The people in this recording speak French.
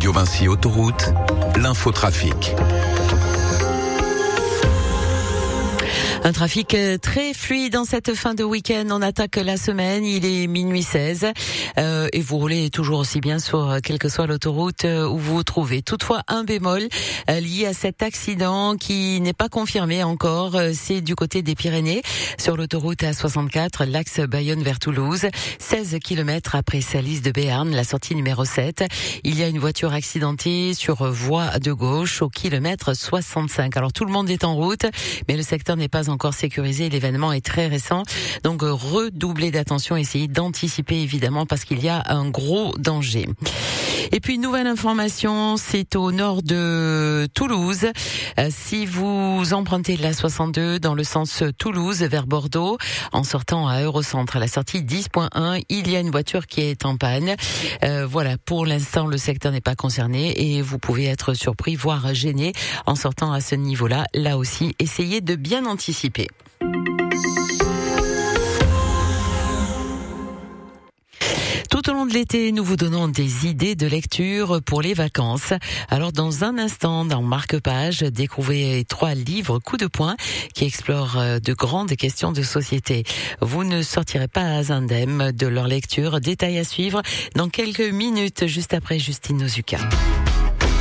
Radio Vinci Autoroute, l'infotrafic. Un trafic très fluide en cette fin de week-end. On attaque la semaine, il est minuit 16 et vous roulez toujours aussi bien sur quelle que soit l'autoroute où vous vous trouvez. Toutefois, un bémol lié à cet accident qui n'est pas confirmé encore, c'est du côté des Pyrénées, sur l'autoroute A64, l'axe Bayonne vers Toulouse, 16 km après Salis de Béarn, la sortie numéro 7. Il y a une voiture accidentée sur voie de gauche au kilomètre 65. Alors tout le monde est en route, mais le secteur n'est pas encore sécurisé, l'événement est très récent, donc redoublez d'attention, essayez d'anticiper évidemment parce qu'il y a un gros danger. Et puis nouvelle information, c'est au nord de Toulouse. Si vous empruntez la 62 dans le sens Toulouse vers Bordeaux, en sortant à Eurocentre à la sortie 10.1, il y a une voiture qui est en panne. Voilà, pour l'instant le secteur n'est pas concerné et vous pouvez être surpris, voire gêné en sortant à ce niveau-là. Là aussi, essayez de bien anticiper. Tout au long de l'été, nous vous donnons des idées de lecture pour les vacances. Alors, dans un instant, dans Marque-Page, découvrez 3 livres coup de poing qui explorent de grandes questions de société. Vous ne sortirez pas indemne de leur lecture. Détail à suivre dans quelques minutes, juste après Justine Nozuka.